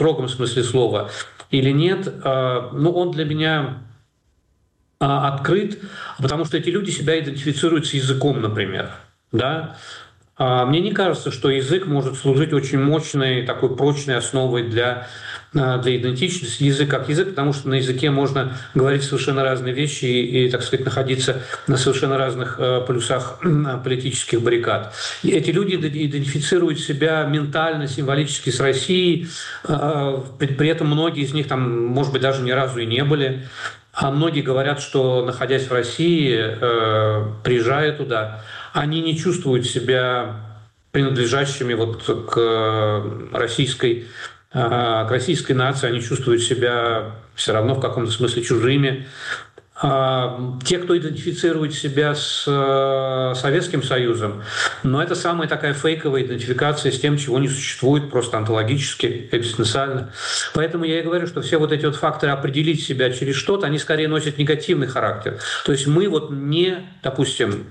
строгом смысле слова или нет, он для меня открыт, потому что эти люди себя идентифицируют с языком, например. Да? Мне не кажется, что язык может служить очень мощной, такой прочной основой для идентичности. Язык как язык, потому что на языке можно говорить совершенно разные вещи и так сказать, находиться на совершенно разных полюсах политических баррикад. И эти люди идентифицируют себя ментально, символически с Россией, при этом многие из них там, может быть, даже ни разу и не были. А многие говорят, что, находясь в России, приезжая туда, они не чувствуют себя принадлежащими к российской нации, они чувствуют себя все равно в каком-то смысле чужими. Те, кто идентифицирует себя с Советским Союзом, но это самая такая фейковая идентификация с тем, чего не существует, просто онтологически, экзистенциально. Поэтому я и говорю, что все вот эти вот факторы определить себя через что-то, они скорее носят негативный характер. То есть мы не, допустим,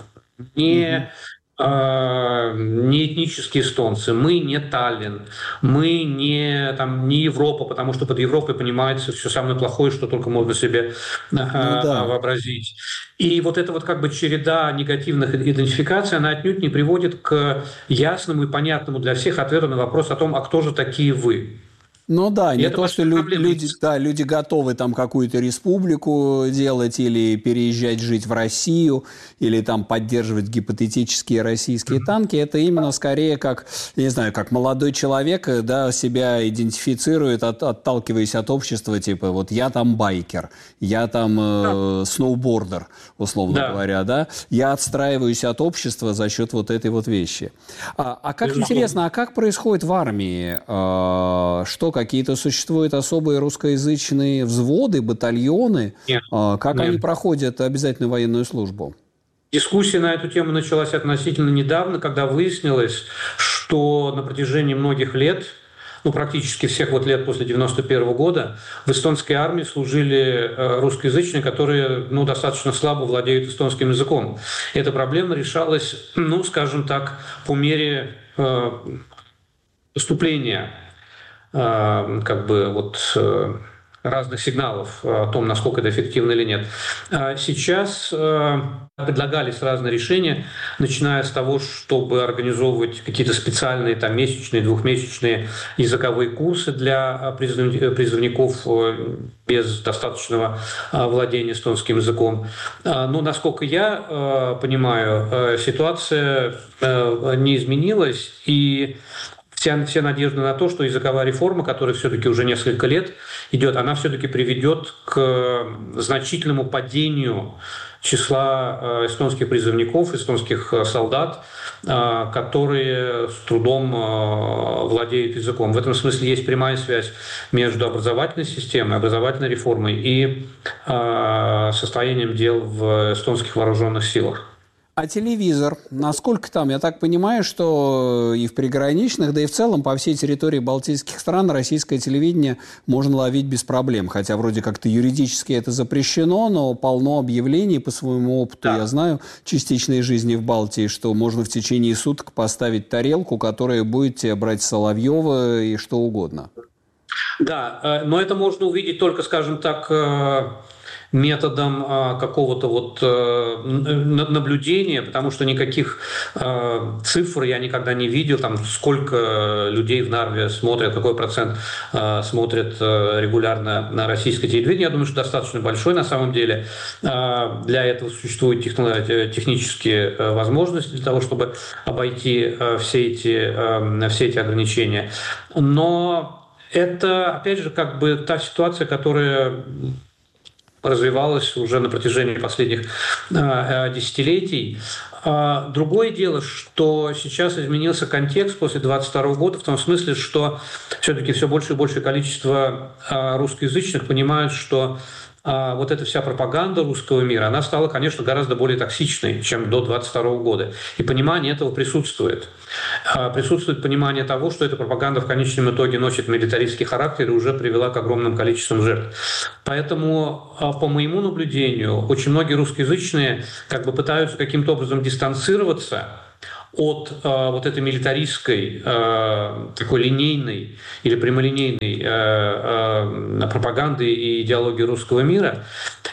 не этнические эстонцы, мы не Таллин, мы не Европа, потому что под Европой понимается все самое плохое, что только можно себе вообразить. И вот эта вот как бы череда негативных идентификаций, она отнюдь не приводит к ясному и понятному для всех ответу на вопрос о том, а кто же такие вы? Ну да, не то, что люди готовы там какую-то республику делать или переезжать жить в Россию, или там поддерживать гипотетические российские танки. Это именно скорее как, я не знаю, как молодой человек, да, себя идентифицирует, отталкиваясь от общества, типа вот я там байкер, я там сноубордер, условно говоря, да. Я отстраиваюсь от общества за счет вот этой вот вещи. А как интересно, а как происходит в армии? Что какие-то существуют особые русскоязычные взводы, батальоны? Нет. Как они проходят обязательную военную службу? Дискуссия на эту тему началась относительно недавно, когда выяснилось, что на протяжении многих лет, практически всех лет после 1991 года, в эстонской армии служили русскоязычные, которые достаточно слабо владеют эстонским языком. Эта проблема решалась, скажем так, по мере поступления разных сигналов о том, насколько это эффективно или нет. Сейчас предлагались разные решения, начиная с того, чтобы организовывать какие-то специальные месячные, двухмесячные языковые курсы для призывников без достаточного владения эстонским языком. Но, насколько я понимаю, ситуация не изменилась, и все надежды на то, что языковая реформа, которая все-таки уже несколько лет идет, она все-таки приведет к значительному падению числа эстонских призывников, эстонских солдат, которые с трудом владеют языком. В этом смысле есть прямая связь между образовательной системой, образовательной реформой и состоянием дел в эстонских вооруженных силах. А телевизор? Насколько там? Я так понимаю, что и в приграничных, да и в целом по всей территории балтийских стран российское телевидение можно ловить без проблем. Хотя вроде как-то юридически это запрещено, но полно объявлений по своему опыту. Да. Я знаю частичной жизни в Балтии, что можно в течение суток поставить тарелку, которая будет тебе брать Соловьева и что угодно. Да, но это можно увидеть только, скажем так, методом какого-то наблюдения, потому что никаких цифр я никогда не видел, сколько людей в Нарве смотрят, какой процент смотрят регулярно на российское телевидение. Я думаю, что достаточно большой на самом деле. Для этого существуют технические возможности для того, чтобы обойти все эти ограничения. Но это, опять же, та ситуация, которая развивалась уже на протяжении последних десятилетий. Другое дело, что сейчас изменился контекст после 1922 года в том смысле, что все-таки все больше и большее количество русскоязычных понимают, что вот эта вся пропаганда русского мира, она стала, конечно, гораздо более токсичной, чем до 1922 года. И понимание этого присутствует. Присутствует понимание того, что эта пропаганда в конечном итоге носит милитаристский характер и уже привела к огромным количествам жертв. Поэтому, по моему наблюдению, очень многие русскоязычные пытаются каким-то образом дистанцироваться от вот этой милитаристской, такой линейной или прямолинейной пропаганды и идеологии русского мира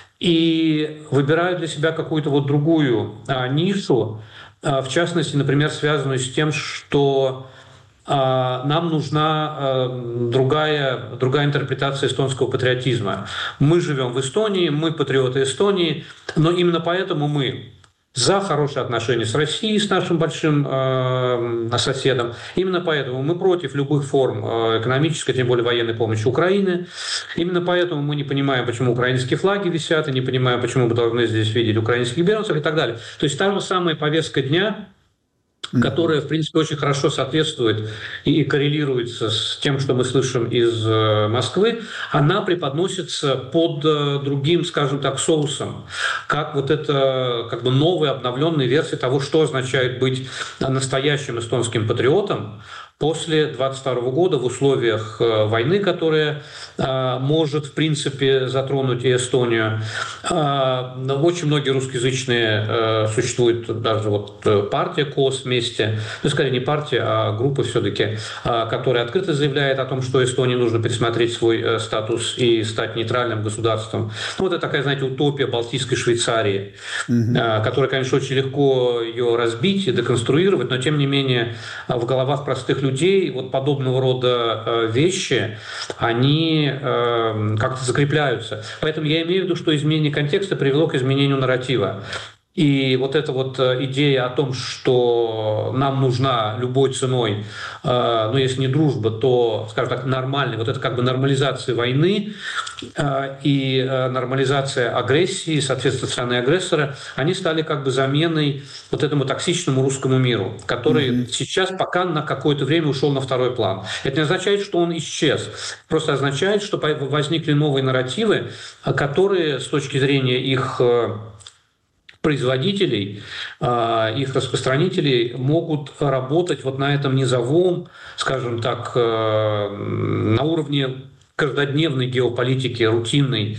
и выбирают для себя какую-то вот другую нишу, в частности, например, связанную с тем, что нам нужна другая интерпретация эстонского патриотизма. Мы живем в Эстонии, мы патриоты Эстонии, но именно поэтому мы за хорошие отношения с Россией, с нашим большим соседом. Именно поэтому мы против любых форм экономической, тем более военной помощи Украины. Именно поэтому мы не понимаем, почему украинские флаги висят, и не понимаем, почему мы должны здесь видеть украинских беженцев и так далее. То есть та же самая повестка дня, которая, в принципе, очень хорошо соответствует и коррелируется с тем, что мы слышим из Москвы, она преподносится под другим, скажем так, соусом, как вот это как бы новая, обновленная версия того, что означает быть настоящим эстонским патриотом после 22 года в условиях войны, которая может, в принципе, затронуть и Эстонию. Очень многие русскоязычные существует даже вот партия КОС вместе, ну, скорее не партия, а группа все-таки, которая открыто заявляет о том, что Эстонии нужно пересмотреть свой статус и стать нейтральным государством. Ну, это такая, знаете, утопия Балтийской Швейцарии, которая, конечно, очень легко ее разбить и деконструировать, но, тем не менее, в головах простых людей вот подобного рода вещи, они как-то закрепляются. Поэтому я имею в виду, что изменение контекста привело к изменению нарратива. И вот эта вот идея о том, что нам нужна любой ценой, ну, если не дружба, то, скажем так, нормальная, вот это как бы нормализация войны и нормализация агрессии, соответственно, страны агрессора, они стали как бы заменой вот этому токсичному русскому миру, который сейчас пока на какое-то время ушел на второй план. Это не означает, что он исчез, просто означает, что возникли новые нарративы, которые с точки зрения их производителей, их распространителей могут работать вот на этом низовом, скажем так, на уровне каждодневной геополитики, рутинной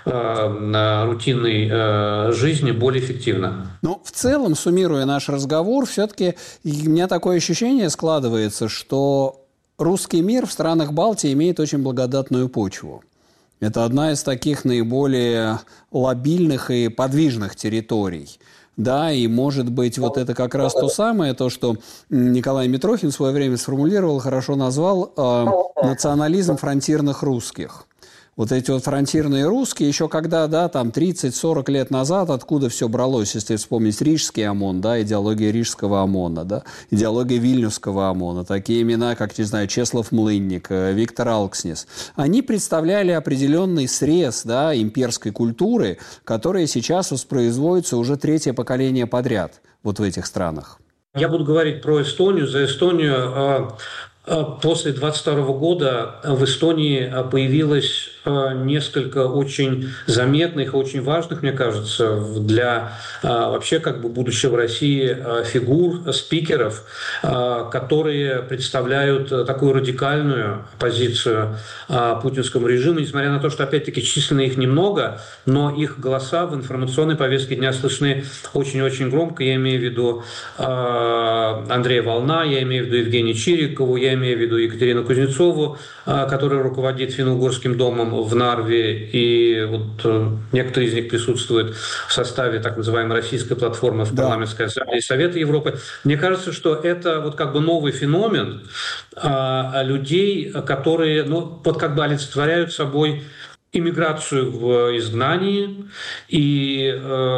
жизни более эффективно. Ну, в целом, суммируя наш разговор, все-таки у меня такое ощущение складывается, что русский мир в странах Балтии имеет очень благодатную почву. Это одна из таких наиболее лобильных и подвижных территорий. Да, и может быть вот это как раз то самое, то, что Николай Митрохин в свое время сформулировал, хорошо назвал национализм фронтирных русских. Вот эти вот фронтирные русские, еще когда, да, там 30-40 лет назад, откуда все бралось, если вспомнить Рижский ОМОН, да, идеология Рижского ОМОНа, да, идеология Вильнюсского ОМОНа, такие имена, как, не знаю, Чеслав Млынник, Виктор Алкснис, они представляли определенный срез, да, имперской культуры, которая сейчас воспроизводится уже третье поколение подряд вот в этих странах. Я буду говорить про Эстонию. За Эстонию после 22 года в Эстонии появилось несколько очень заметных, очень важных, мне кажется, для вообще как бы будущего России фигур, спикеров, которые представляют такую радикальную позицию путинскому режиму, несмотря на то, что, опять-таки, численно их немного, но их голоса в информационной повестке дня слышны очень-очень громко. Я имею в виду Андрея Волна, я имею в виду Евгению Чирикову, я имею в виду Екатерину Кузнецову, которая руководит финно-угорским домом в Нарве, и вот некоторые из них присутствуют в составе так называемой российской платформы в парламентской ассамблее Совета Европы. Мне кажется, что это вот как бы новый феномен людей, которые, ну, вот как бы олицетворяют собой иммиграцию в изгнании и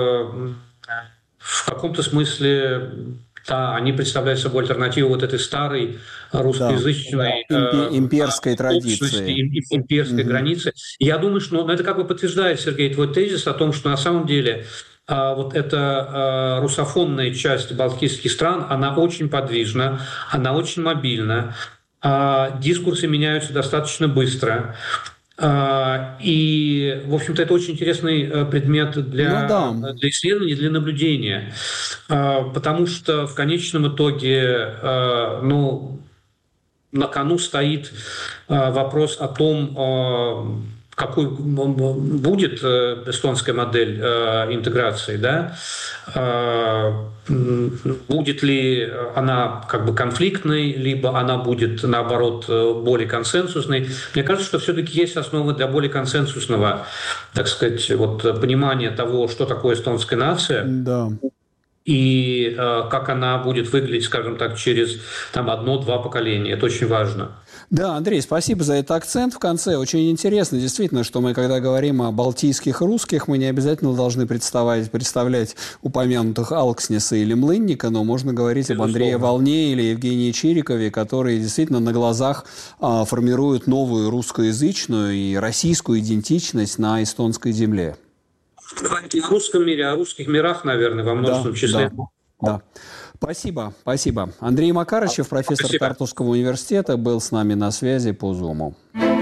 в каком-то смысле они представляют собой альтернативу вот этой старой русскоязычной имперской традиции, имперской границы. Я думаю, что это как бы подтверждает, Сергей, твой тезис о том, что на самом деле вот эта русофонная часть балтийских стран, она очень подвижна, она очень мобильна, дискурсы меняются достаточно быстро. И, в общем-то, это очень интересный предмет для исследования, для наблюдения, потому что в конечном итоге, на кону стоит вопрос о том, какой будет эстонская модель интеграции, да, будет ли она как бы конфликтной, либо она будет, наоборот, более консенсусной. Мне кажется, что все-таки есть основы для более консенсусного, так сказать, вот, понимания того, что такое эстонская нация. Да. И как она будет выглядеть, скажем так, через там, 1-2 поколения. Это очень важно. Да, Андрей, спасибо за этот акцент в конце. Очень интересно, действительно, что мы, когда говорим о балтийских русских, мы не обязательно должны представлять упомянутых Алкснеса или Млынника, но можно говорить об Андрее Волне или Евгении Чирикове, которые действительно на глазах формируют новую русскоязычную и российскую идентичность на эстонской земле. О русском мире, о русских мирах, наверное, во множественном числе. Да. Спасибо, спасибо. Андрей Макарычев, профессор Тартусского университета, был с нами на связи по Зуму.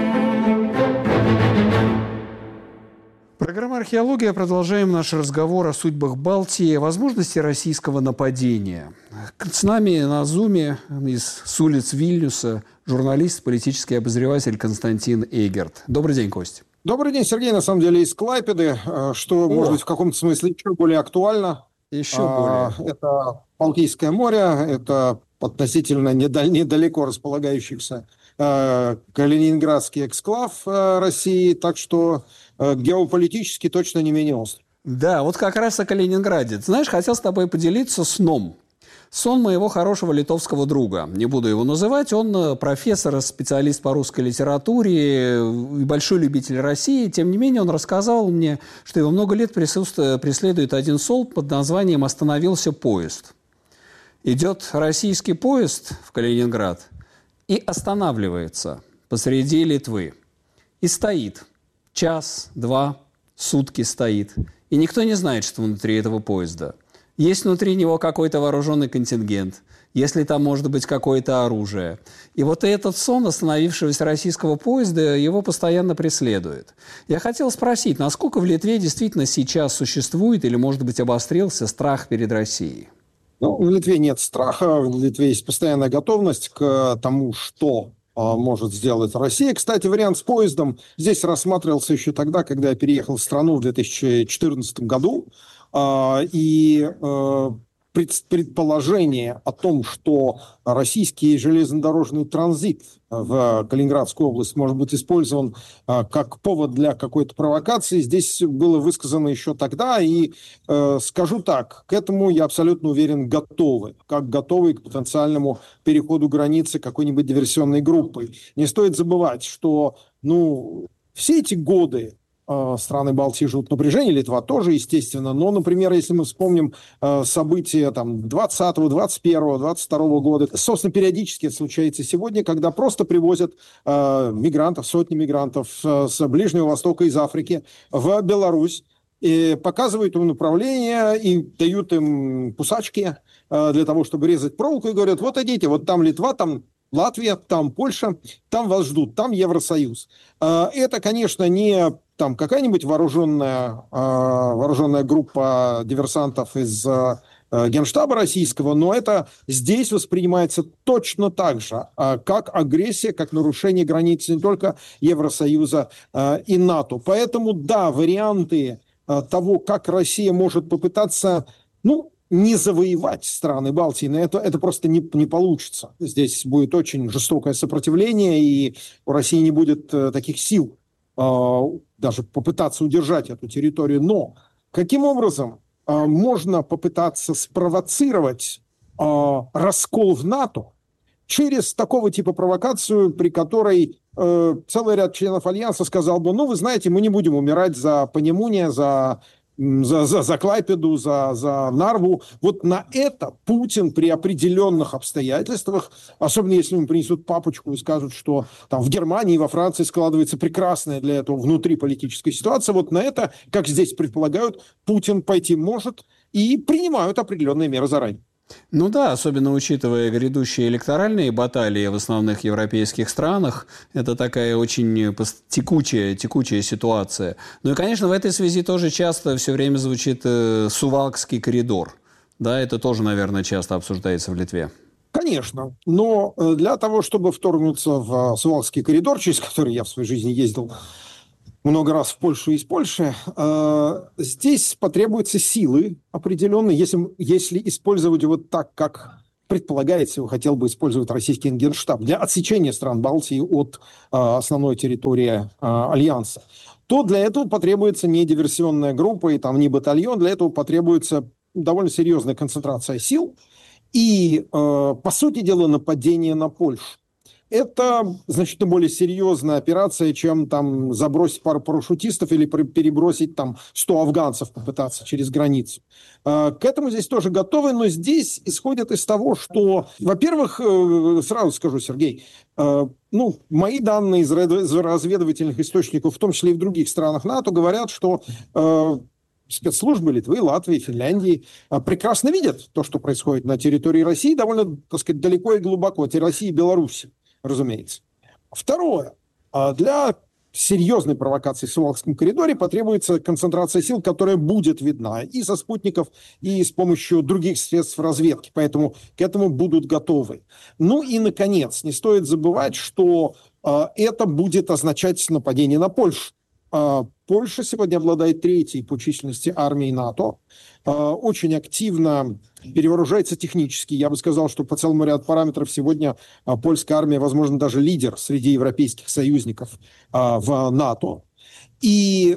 Программа «Археология». Продолжаем наш разговор о судьбах Балтии, возможности российского нападения. С нами на Зуме с улиц Вильнюса журналист, политический обозреватель Константин Эйгерт. Добрый день, Кость. Добрый день, Сергей. На самом деле из Клайпеды, что, может быть, в каком-то смысле еще более актуально. Еще более. Это Балтийское море, это относительно недалеко располагающийся Калининградский эксклав России, так что геополитически точно не менее острый. Да, вот как раз о Калининграде. Ты знаешь, хотел с тобой поделиться сном. Сон моего хорошего литовского друга. Не буду его называть. Он профессор, специалист по русской литературе и большой любитель России. Тем не менее, он рассказал мне, что его много лет преследует один сон под названием «Остановился поезд». Идет российский поезд в Калининград и останавливается посреди Литвы. И стоит. Час, два, сутки стоит. И никто не знает, что внутри этого поезда. Есть внутри него какой-то вооруженный контингент, если там может быть какое-то оружие. И вот этот сон остановившегося российского поезда его постоянно преследует. Я хотел спросить, насколько в Литве действительно сейчас существует или, может быть, обострился страх перед Россией? Ну, в Литве нет страха, в Литве есть постоянная готовность к тому, что может сделать Россия. Кстати, вариант с поездом здесь рассматривался еще тогда, когда я переехал в страну в 2014 году. И предположение о том, что российский железнодорожный транзит в Калининградскую область может быть использован как повод для какой-то провокации, здесь было высказано еще тогда. И скажу так, к этому, я абсолютно уверен, готовы. Как готовы к потенциальному переходу границы какой-нибудь диверсионной группой. Не стоит забывать, что все эти годы страны Балтии живут в напряжении, Литва тоже, естественно. Но, например, если мы вспомним события 20-го, 21-го, 22-го года, собственно, периодически это случается сегодня, когда просто привозят мигрантов, сотни мигрантов с Ближнего Востока, из Африки в Беларусь, и показывают им направление и дают им кусачки для того, чтобы резать проволоку, и говорят: вот идите, вот там Литва, там Латвия, там Польша, там вас ждут, там Евросоюз. Это, конечно, не там какая-нибудь вооруженная группа диверсантов из Генштаба российского, но это здесь воспринимается точно так же, как агрессия, как нарушение границ не только Евросоюза и НАТО. Поэтому, да, варианты того, как Россия может попытаться, не завоевать страны Балтии, но это просто не получится. Здесь будет очень жестокое сопротивление, и у России не будет таких сил даже попытаться удержать эту территорию. Но каким образом можно попытаться спровоцировать раскол в НАТО через такого типа провокацию, при которой целый ряд членов Альянса сказал бы: вы знаете, мы не будем умирать за Панемуния, за Клайпеду, за Нарву. Вот на это Путин при определенных обстоятельствах, особенно если ему принесут папочку и скажут, что там в Германии и во Франции складывается прекрасная для этого внутриполитическая ситуация, вот на это, как здесь предполагают, Путин пойти может, и принимают определенные меры заранее. Ну да, особенно учитывая грядущие электоральные баталии в основных европейских странах, это такая очень текучая ситуация. Ну и, конечно, в этой связи тоже часто все время звучит Сувалкский коридор. Да, это тоже, наверное, часто обсуждается в Литве. Конечно, но для того, чтобы вторгнуться в Сувалкский коридор, через который я в своей жизни ездил много раз в Польшу и из Польши. Здесь потребуются силы определенные, если использовать вот так, как предполагается, хотел бы использовать российский Генштаб для отсечения стран Балтии от основной территории Альянса, то для этого потребуется не диверсионная группа и там не батальон, для этого потребуется довольно серьезная концентрация сил и, по сути дела, нападение на Польшу. Это значительно более серьезная операция, чем там забросить пару парашютистов или перебросить там 100 афганцев, попытаться через границу. К этому здесь тоже готовы, но здесь исходят из того, что, во-первых, сразу скажу, Сергей, мои данные из разведывательных источников, в том числе и в других странах НАТО, говорят, что спецслужбы Литвы, Латвии, Финляндии прекрасно видят то, что происходит на территории России, довольно, так сказать, далеко и глубоко, от России и Беларуси, разумеется. Второе. Для серьезной провокации в Сувалкском коридоре потребуется концентрация сил, которая будет видна и со спутников, и с помощью других средств разведки. Поэтому к этому будут готовы. Ну и, наконец, не стоит забывать, что это будет означать нападение на Польшу. Польша сегодня обладает третьей по численности армией НАТО, очень активно перевооружается технически. Я бы сказал, что по целому ряду параметров сегодня польская армия, возможно, даже лидер среди европейских союзников в НАТО. И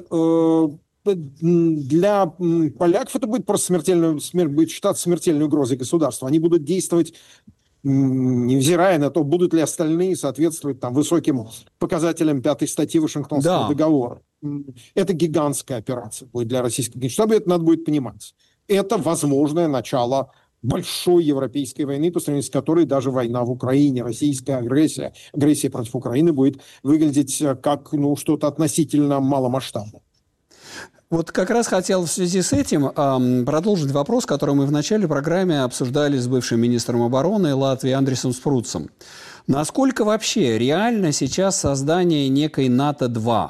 для поляков это будет просто будет считаться смертельной угрозой государства. Они будут действовать, невзирая на то, будут ли остальные соответствовать там высоким показателям 5 статьи Вашингтонского договора. Это гигантская операция будет для российского Генштаба, это надо будет понимать. Это возможное начало большой европейской войны, по сравнению с которой даже война в Украине, российская агрессия против Украины будет выглядеть как что-то относительно маломасштабное. Вот как раз хотел в связи с этим продолжить вопрос, который мы в начале программы обсуждали с бывшим министром обороны Латвии Андрисом Спруцем. Насколько вообще реально сейчас создание некой НАТО-2,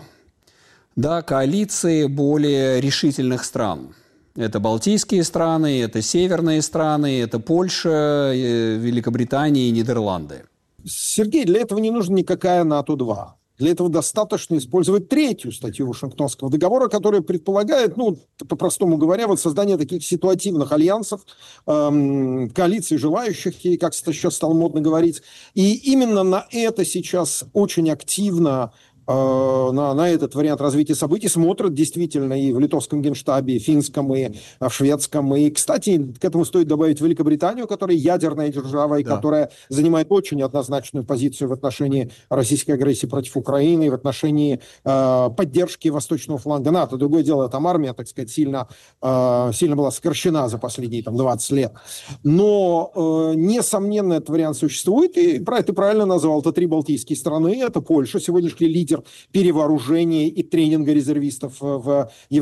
коалиции более решительных стран? Это балтийские страны, это северные страны, это Польша, Великобритания и Нидерланды. Сергей, для этого не нужна никакая НАТО-2. Для этого достаточно использовать 3-ю статью Вашингтонского договора, которая предполагает, по-простому говоря, создание таких ситуативных альянсов, коалиций желающих, как сейчас стало модно говорить. И именно на это сейчас очень активно, на этот вариант развития событий смотрят действительно и в литовском Генштабе, и финском, и в шведском. И, кстати, к этому стоит добавить Великобританию, которая ядерная держава, и которая занимает очень однозначную позицию в отношении российской агрессии против Украины, и в отношении поддержки восточного фланга НАТО. Другое дело, там армия, так сказать, сильно была сокращена за последние 20 лет. Но, несомненно, этот вариант существует, и ты правильно назвал, это 3 балтийские страны, это Польша, сегодняшний лидер перевооружения и тренинга резервистов среди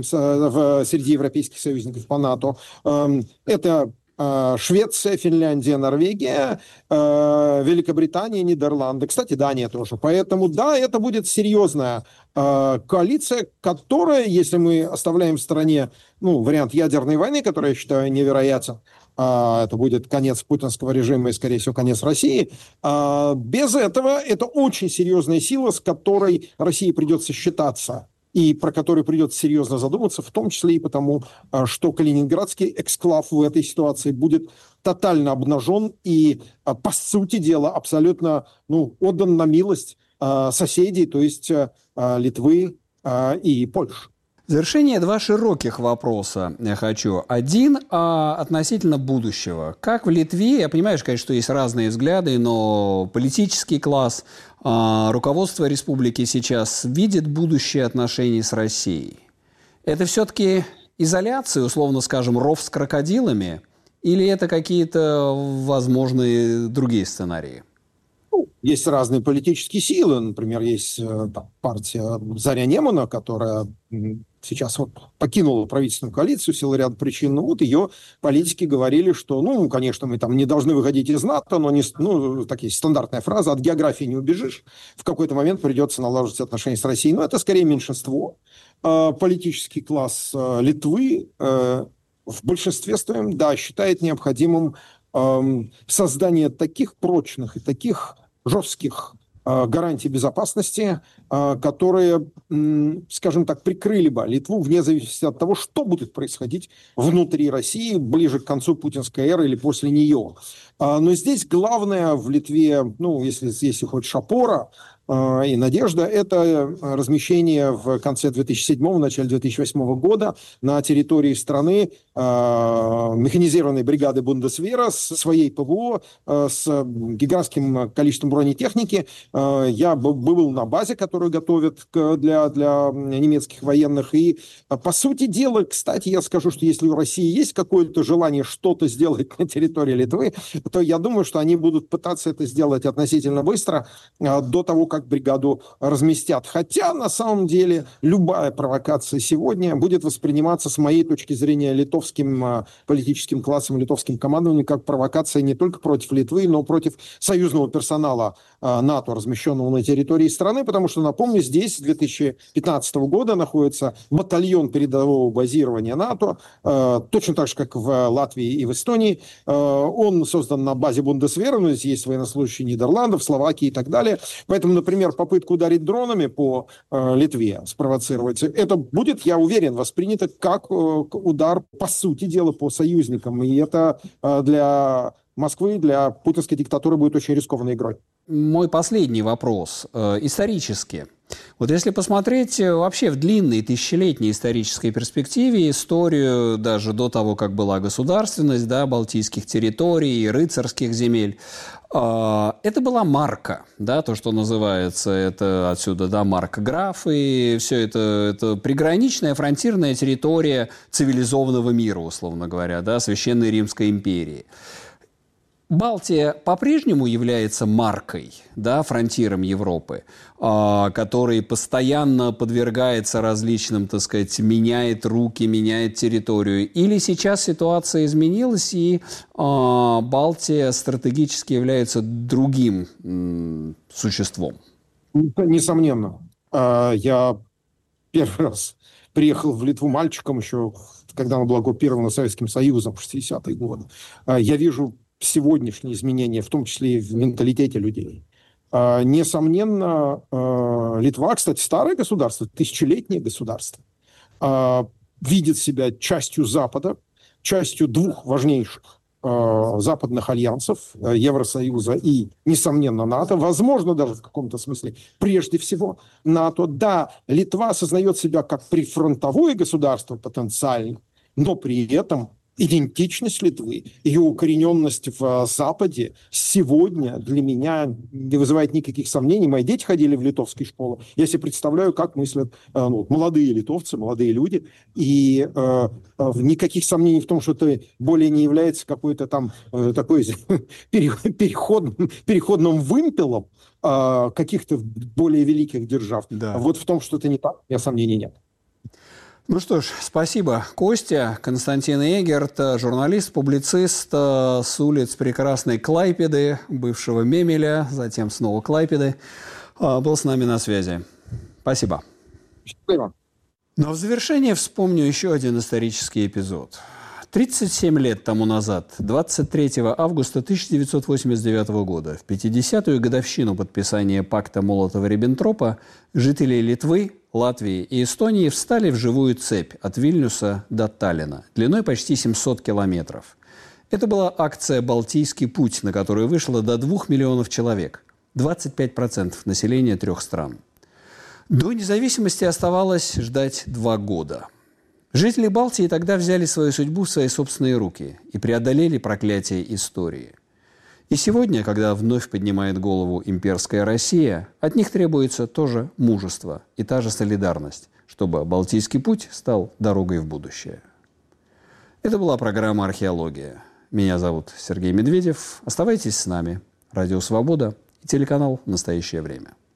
европейских союзников по НАТО. Это Швеция, Финляндия, Норвегия, Великобритания, Нидерланды. Кстати, Дания тоже. Поэтому, это будет серьезная коалиция, которая, если мы оставляем в стороне вариант ядерной войны, который я считаю невероятен, это будет конец путинского режима и, скорее всего, конец России. Без этого это очень серьезная сила, с которой России придется считаться и про которую придется серьезно задуматься, в том числе и потому, что калининградский эксклав в этой ситуации будет тотально обнажен и, по сути дела, абсолютно отдан на милость соседей, то есть Литвы и Польши. В завершение 2 широких вопроса я хочу. Один относительно будущего. Как в Литве, я понимаю, конечно, что есть разные взгляды, но политический класс, руководство республики сейчас видит будущее отношений с Россией. Это все-таки изоляция, условно скажем, ров с крокодилами, или это какие-то возможные другие сценарии? Есть разные политические силы. Например, есть партия «Заря Немана», которая сейчас покинула правительственную коалицию в силу ряда причин. Ее политики говорили, что, конечно, мы там не должны выходить из НАТО, но такая стандартная фраза: от географии не убежишь. В какой-то момент придется налаживать отношения с Россией. Но это скорее меньшинство. Политический класс Литвы в большинстве своем, считает необходимым создание таких прочных и таких жестких гарантии безопасности, которые, скажем так, прикрыли бы Литву вне зависимости от того, что будет происходить внутри России ближе к концу путинской эры или после нее. Но здесь главное в Литве, если хочешь, опора и надежда, это размещение в конце 2007-го, начале 2008 года на территории страны механизированной бригады Бундесвера с своей ПВО, с гигантским количеством бронетехники. Я был на базе, которую готовят для немецких военных. И, по сути дела, кстати, я скажу, что если у России есть какое-то желание что-то сделать на территории Литвы, то я думаю, что они будут пытаться это сделать относительно быстро, до того, как бригаду разместят. Хотя, на самом деле, любая провокация сегодня будет восприниматься, с моей точки зрения, литовским политическим классом, литовским командованием, как провокация не только против Литвы, но против союзного персонала НАТО, размещенного на территории страны, потому что, напомню, здесь с 2015 года находится батальон передового базирования НАТО, точно так же, как в Латвии и в Эстонии. Он создан на базе Бундесвера, но здесь есть военнослужащие Нидерландов, Словакии и так далее. Поэтому, например, попытка ударить дронами по Литве, спровоцировать, это будет, я уверен, воспринято как удар, по сути дела, по союзникам. И это для Москвы, для путинской диктатуры будет очень рискованной игрой. Мой последний вопрос. Исторически. Вот если посмотреть вообще в длинной тысячелетней исторической перспективе историю даже до того, как была государственность, да, балтийских территорий, рыцарских земель, это была марка, да, то, что называется, это отсюда, да, маркграфы, все это приграничная фронтирная территория цивилизованного мира, условно говоря, да, Священной Римской империи. Балтия по-прежнему является маркой, да, фронтиром Европы, который постоянно подвергается различным, так сказать, меняет руки, меняет территорию. Или сейчас ситуация изменилась, и Балтия стратегически является другим существом? Несомненно. Я первый раз приехал в Литву мальчиком еще, когда она была оккупирована Советским Союзом в 60-е годы. Я вижу сегодняшние изменения, в том числе и в менталитете людей. Несомненно, Литва, кстати, старое государство, тысячелетнее государство, видит себя частью Запада, частью двух важнейших западных альянсов, Евросоюза и, несомненно, НАТО, возможно, даже в каком-то смысле, прежде всего, НАТО. Да, Литва осознает себя как прифронтовое государство потенциально, но при этом идентичность Литвы, ее укорененность в Западе сегодня для меня не вызывает никаких сомнений. Мои дети ходили в литовские школы. Я себе представляю, как мыслят молодые литовцы, молодые люди. И никаких сомнений в том, что это более не является какой-то там такой переходным вымпелом каких-то более великих держав. Да. Вот в том, что это не так, у меня сомнений нет. Ну что ж, спасибо. Костя, Константин Эгерт, журналист, публицист с улиц прекрасной Клайпеды, бывшего Мемеля, затем снова Клайпеды, был с нами на связи. Спасибо. Спасибо. Но в завершение вспомню еще один исторический эпизод. 37 лет тому назад, 23 августа 1989 года, в 50-ю годовщину подписания пакта Молотова-Риббентропа, жители Литвы, Латвии и Эстонии встали в живую цепь от Вильнюса до Таллина, длиной почти 700 километров. Это была акция «Балтийский путь», на которую вышло до 2 миллионов человек, 25% населения 3 стран. До независимости оставалось ждать 2 года. Жители Балтии тогда взяли свою судьбу в свои собственные руки и преодолели проклятие истории. И сегодня, когда вновь поднимает голову имперская Россия, от них требуется тоже мужество и та же солидарность, чтобы Балтийский путь стал дорогой в будущее. Это была программа «Археология». Меня зовут Сергей Медведев. Оставайтесь с нами. Радио «Свобода» и телеканал «Настоящее время».